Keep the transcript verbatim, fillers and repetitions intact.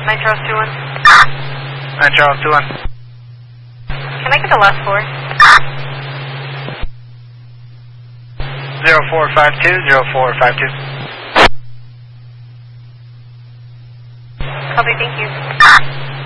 nine Charles two one. nine Charles two one. Can I get the last four? zero four five two, zero four five two. Copy, thank you.